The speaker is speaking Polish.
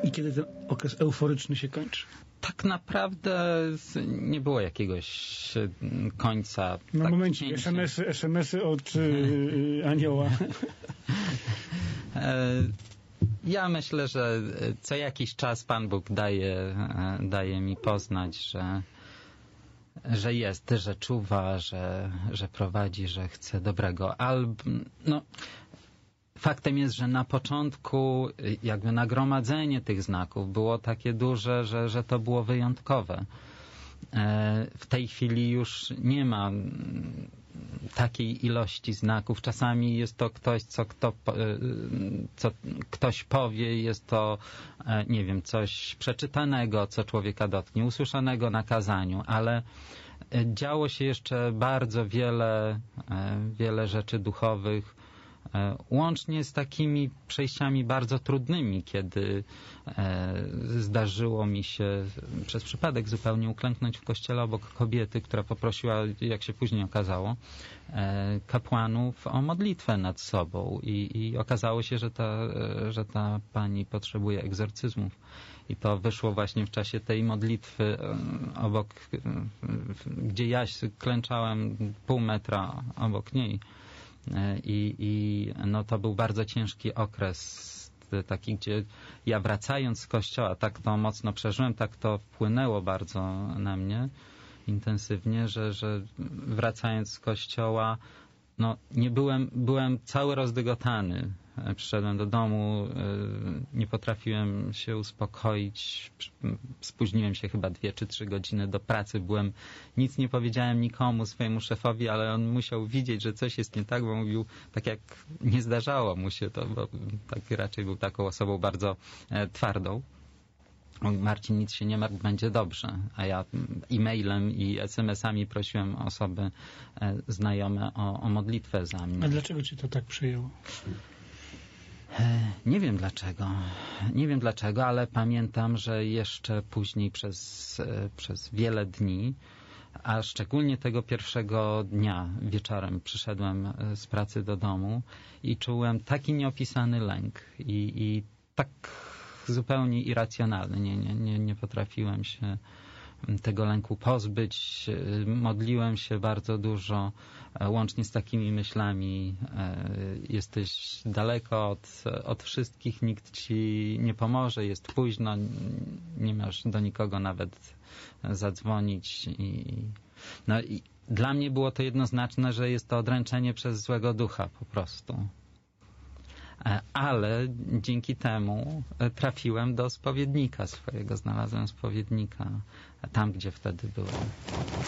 I kiedy ten okres euforyczny się kończy? Tak naprawdę nie było jakiegoś końca. No tak momencik, SMS-y od anioła. Ja myślę, że co jakiś czas Pan Bóg daje mi poznać, że jest, że czuwa, że prowadzi, że chce dobrego. Faktem jest, że na początku jakby nagromadzenie tych znaków było takie duże, że to było wyjątkowe. W tej chwili już nie ma takiej ilości znaków. Czasami jest to ktoś, co ktoś powie, jest to, nie wiem, coś przeczytanego, co człowieka dotknie, usłyszanego na kazaniu, ale działo się jeszcze bardzo wiele rzeczy duchowych, łącznie z takimi przejściami bardzo trudnymi, kiedy zdarzyło mi się przez przypadek zupełnie uklęknąć w kościele obok kobiety, która poprosiła, jak się później okazało, kapłanów o modlitwę nad sobą i okazało się, że ta pani potrzebuje egzorcyzmów. I to wyszło właśnie w czasie tej modlitwy obok, gdzie ja klęczałem pół metra obok niej. I to był bardzo ciężki okres, taki, gdzie ja wracając z kościoła, tak to mocno przeżyłem, tak to wpłynęło bardzo na mnie intensywnie, że wracając z kościoła, byłem cały rozdygotany. Przyszedłem do domu, nie potrafiłem się uspokoić, spóźniłem się chyba 2 czy 3 godziny do pracy, nic nie powiedziałem nikomu, swojemu szefowi, ale on musiał widzieć, że coś jest nie tak, bo mówił tak jak nie zdarzało mu się to, bo tak raczej był taką osobą bardzo twardą. Marcin, nic się nie martw, będzie dobrze. A ja e-mailem i SMS-ami prosiłem osoby znajome o modlitwę za mnie. A dlaczego cię to tak przyjęło? Nie wiem dlaczego, ale pamiętam, że jeszcze później przez wiele dni, a szczególnie tego pierwszego dnia wieczorem przyszedłem z pracy do domu i czułem taki nieopisany lęk i tak zupełnie irracjonalny. Nie potrafiłem się tego lęku pozbyć. Modliłem się bardzo dużo, łącznie z takimi myślami: jesteś daleko od wszystkich, nikt ci nie pomoże, jest późno, nie masz do nikogo nawet zadzwonić. I dla mnie było to jednoznaczne, że jest to odręczenie przez złego ducha po prostu. Ale dzięki temu trafiłem do spowiednika swojego, znalazłem spowiednika tam, gdzie wtedy byłem.